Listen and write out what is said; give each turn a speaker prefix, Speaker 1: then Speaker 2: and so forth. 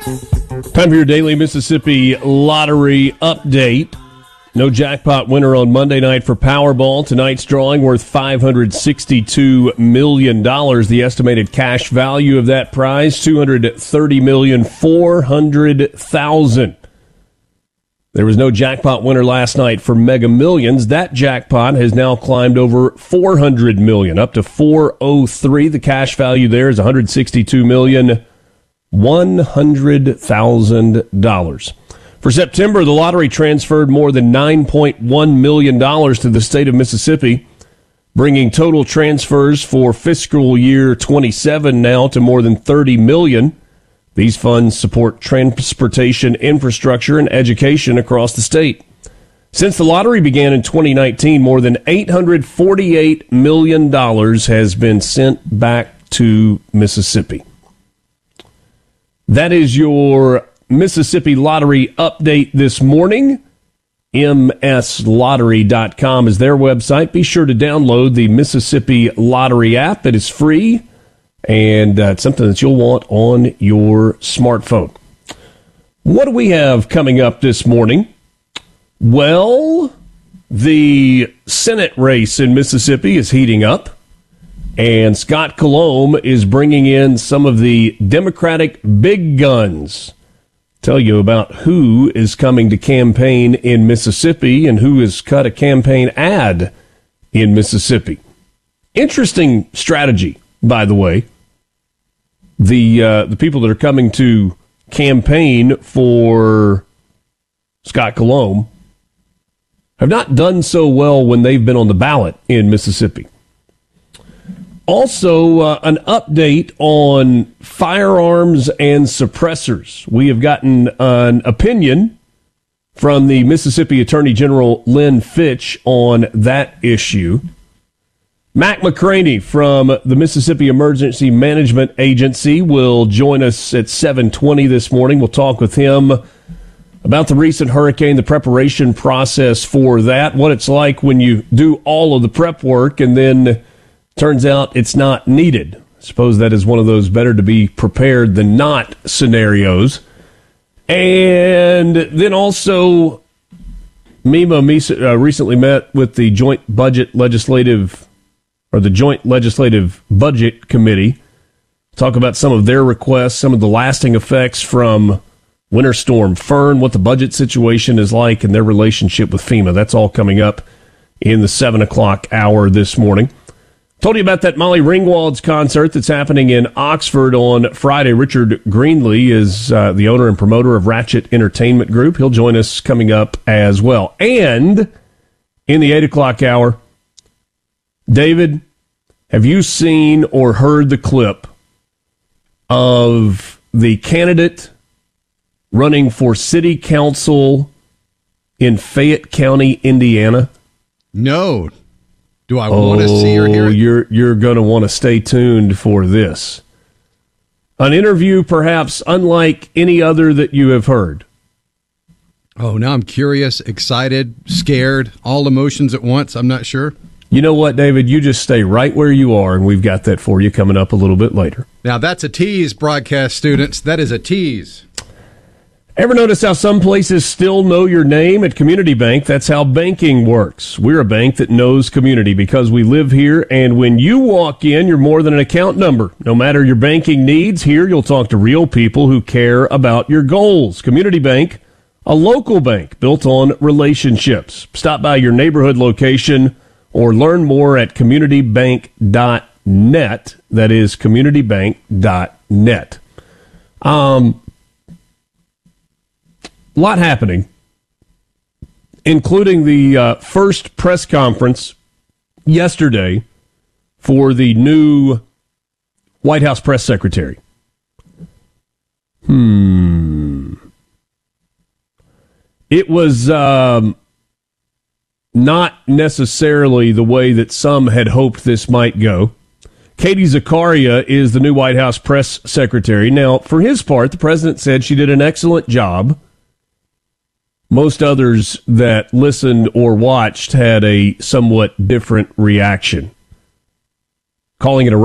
Speaker 1: Time for your daily Mississippi Lottery update. No jackpot winner on Monday night for Powerball. Tonight's drawing worth $562 million. The estimated cash value of that prize, $230,400,000. There was no jackpot winner last night for Mega Millions. That jackpot has now climbed over $400 million, up to $403. The cash value there is $162,100,000. For September, the lottery transferred more than $9.1 million to the state of Mississippi, bringing total transfers for fiscal year 27 now to more than $30 million. These funds support transportation, infrastructure, and education across the state. Since the lottery began in 2019, more than $848 million has been sent back to Mississippi. That is your Mississippi Lottery update this morning. MSLottery.com is their website. Be sure to download the Mississippi Lottery app. It is free, and it's something that you'll want on your smartphone. What do we have coming up this morning? Well, the Senate race in Mississippi is heating up, and Scott Colomb is bringing in some of the Democratic big guns. Tell you about who is coming to campaign in Mississippi and who has cut a campaign ad in Mississippi. Interesting strategy, by the way. The people that are coming to campaign for Scott Colomb have not done so well when they've been on the ballot in Mississippi. Also, an update on firearms and suppressors. We have gotten an opinion from the Mississippi Attorney General Lynn Fitch on that issue. Mac McCraney from the Mississippi Emergency Management Agency will join us at 7:20 this morning. We'll talk with him about the recent hurricane, the preparation process for that, what it's like when you do all of the prep work and then turns out it's not needed. I suppose that is one of those better to be prepared than not scenarios. And then also, MEMA recently met with the Joint Legislative Budget Committee. Talk about some of their requests, some of the lasting effects from Winter Storm Fern, what the budget situation is like, and their relationship with FEMA. That's all coming up in the 7 o'clock hour this morning. Told you about that Molly Ringwald's concert that's happening in Oxford on Friday. Richard Greenlee is the owner and promoter of Ratchet Entertainment Group. He'll join us coming up as well. And in the 8 o'clock hour, David, have you seen or heard the clip of the candidate running for city council in Fayette County, Indiana?
Speaker 2: No. Do I want to see or hear it?
Speaker 1: You're going to want to stay tuned for this. An interview perhaps unlike any other that you have heard.
Speaker 2: Oh, now I'm curious, excited, scared, all emotions at once. I'm not sure.
Speaker 1: You know what, David? You just stay right where you are, and we've got that for you coming up a little bit later.
Speaker 2: Now, that's a tease, broadcast students. That is a tease.
Speaker 1: Ever notice how some places still know your name? At Community Bank, that's how banking works. We're a bank that knows community because we live here, and when you walk in, you're more than an account number. No matter your banking needs, here you'll talk to real people who care about your goals. Community Bank, a local bank built on relationships. Stop by your neighborhood location or learn more at communitybank.net. That is communitybank.net. A lot happening, including the first press conference yesterday for the new White House press secretary. It was not necessarily the way that some had hoped this might go. Katie Zakaria is the new White House press secretary. Now, for his part, the president said she did an excellent job. Most others that listened or watched had a somewhat different reaction, calling it a